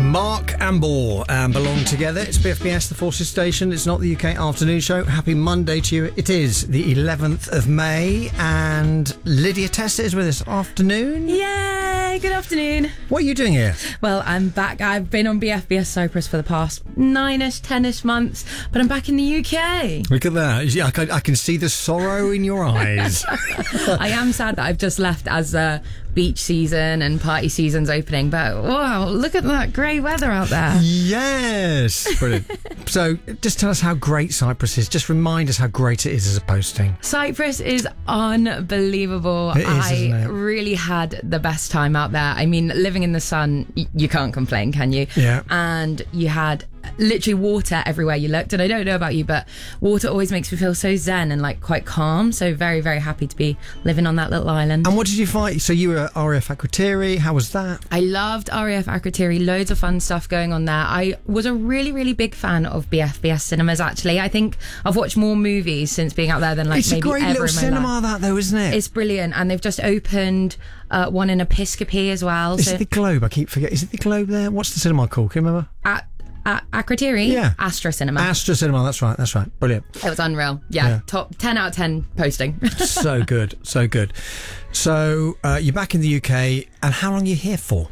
Mark and Ball belong together. It's BFBS, the Forces Station. It's not the UK afternoon show. Happy Monday to you. It is the 11th of May, and Lydia Testa is with us. Afternoon. Yay, good afternoon. What are you doing here? Well, I'm back. I've been on BFBS Cyprus for the past 9-ish, 10-ish months, but I'm back in the UK. Look at that. Yeah, I can see the sorrow in your eyes. I am sad that I've just left as beach season and party season's opening, but wow, look at that grey weather out there. Yes. Brilliant. So just tell us how great Cyprus is. Just remind us how great it is as a posting. Cyprus is unbelievable. It is, isn't it? Really had the best time out there. I mean, living in the sun, you can't complain, can you? Yeah. And you had literally water everywhere you looked, and I don't know about you, but water always makes me feel so zen and like quite calm, so very, very happy to be living on that little island. And what did you find? So you were at RAF Akrotiri. How was that? I loved RAF Akrotiri, loads of fun stuff going on there. I was a really, really big fan of BFBS cinemas, actually. I think I've watched more movies since being out there than like it's maybe a great ever little in my cinema, life. that though, isn't it? It's brilliant, and they've just opened one in Episcopi as well. Is it the Globe? I keep forgetting. Is it the Globe there? What's the cinema called? Can you remember? At Akrotiri? Yeah. Astra Cinema. Astra Cinema, that's right. Brilliant. It was unreal. Yeah. Top 10 out of 10 posting. So good. So you're back in the UK, and how long are you here for?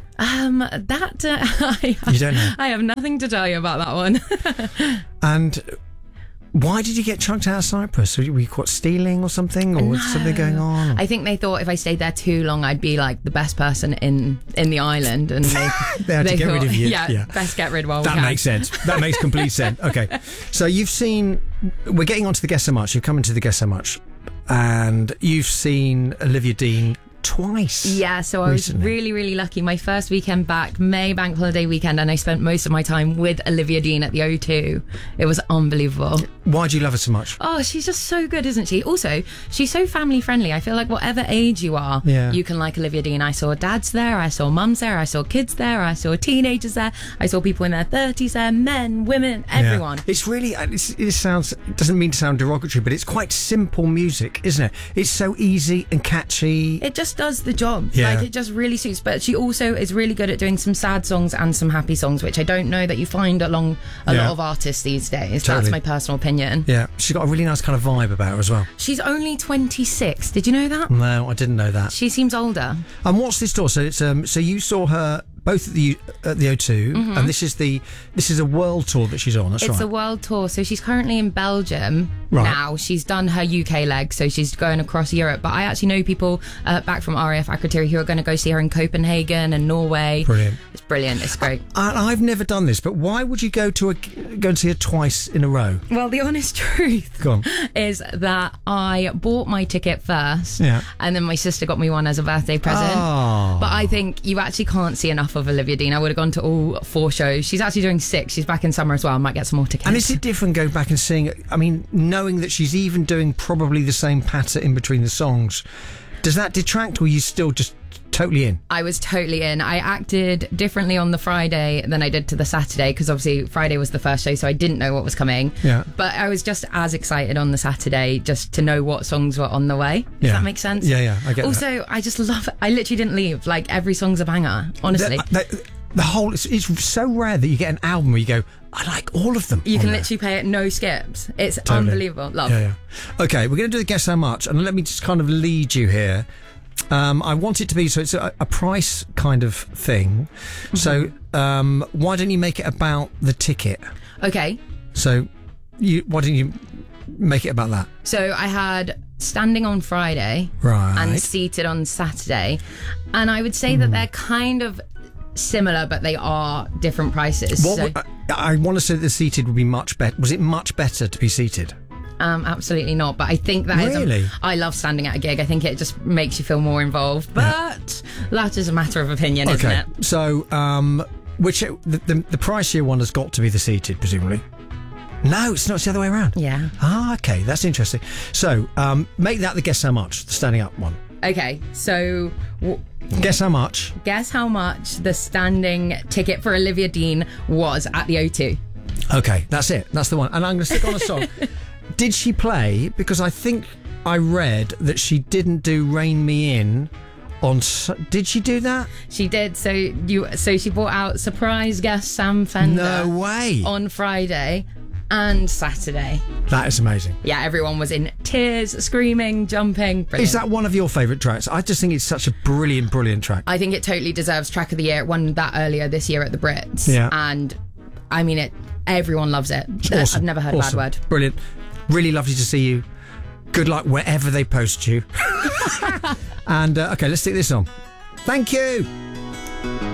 You don't know? I have nothing to tell you about that one. And why did you get chucked out of Cyprus? Were you caught stealing or something, or was something going on? I think they thought if I stayed there too long, I'd be like the best person in the island, and they had to get rid of you. Yeah, best get rid while we can. That makes sense. That makes complete sense. Okay, so we're getting on to the Guess So Much. You've come into the Guess So Much, and you've seen Olivia Dean twice. Yeah, so I was really, really lucky. My first weekend back, May bank holiday weekend, and I spent most of my time with Olivia Dean at the O2. It was unbelievable. Why do you love her so much? Oh, she's just so good, isn't she? Also, she's so family friendly. I feel like whatever age you are, you can like Olivia Dean. I saw dads there, I saw mums there, I saw kids there, I saw teenagers there, I saw people in their 30s there, men, women, everyone. Yeah. It's really, it doesn't mean to sound derogatory, but it's quite simple music, isn't it? It's so easy and catchy. It just does the job. Yeah. Like, it just really suits. But she also is really good at doing some sad songs and some happy songs, which I don't know that you find along a lot of artists these days. Totally. That's my personal opinion. Yeah, she's got a really nice kind of vibe about her as well. She's only 26. Did you know that? No, I didn't know that. She seems older. And what's this tour? So it's so you saw her both at the O2, and this is a world tour that she's on. That's right. It's a world tour. So she's currently in Belgium now. She's done her UK leg, so she's going across Europe. But I actually know people back from RAF Akrotiri who are going to go see her in Copenhagen and Norway. Brilliant. It's brilliant. It's great. I've never done this, but why would you go and see her twice in a row? Well, the honest truth is that I bought my ticket first, and then my sister got me one as a birthday present. Oh. But I think you actually can't see enough of Olivia Dean. I would have gone to all 4 shows. She's actually doing 6. She's back in summer as well. I might get some more tickets. And is it different going back and seeing, I mean, knowing that she's even doing probably the same patter in between the songs, does that detract, or are you still just totally in? I was totally in. I acted differently on the Friday than I did to the Saturday, because obviously Friday was the first show, so I didn't know what was coming. Yeah. But I was just as excited on the Saturday just to know what songs were on the way. If that makes sense? Yeah, I get also, that. I just love it. I literally didn't leave. Like, every song's a banger, honestly. The whole, it's so rare that you get an album where you go, I like all of them. You can literally play it, no skips. It's unbelievable. Love. Yeah. Okay, we're going to do the Guess How Much, and let me just kind of lead you here. I want it to be, so it's a price kind of thing. So why don't you make it about the ticket? Okay. So why don't you make it about that? So I had standing on Friday and seated on Saturday, and I would say that they're kind of similar, but they are different prices. I want to say that the seated would be much better. Was it much better to be seated? Absolutely not, but I think that is I love standing at a gig. I think it just makes you feel more involved, but that is a matter of opinion, isn't it? So the pricier one has got to be the seated, presumably. No, it's not. It's the other way around. Yeah. Okay, that's interesting. So make that the Guess How Much, the standing up one. Okay, so guess how much? Guess how much the standing ticket for Olivia Dean was at the O2. Okay, that's it. That's the one. And I'm going to stick on a song. Did she play? Because I think I read that she didn't do Rain Me In Did she do that? She did. So she brought out surprise guest Sam Fender. No way. On Friday and Saturday. That is amazing. Yeah, everyone was in tears, screaming, jumping. Brilliant. Is that one of your favourite tracks? I just think it's such a brilliant track. I think it totally deserves Track of the Year. It won that earlier this year at the Brits. Yeah. And I mean, everyone loves it. Awesome. I've never heard a bad word. Brilliant. Really lovely to see you. Good luck wherever they post you. And okay, let's stick this on. Thank you.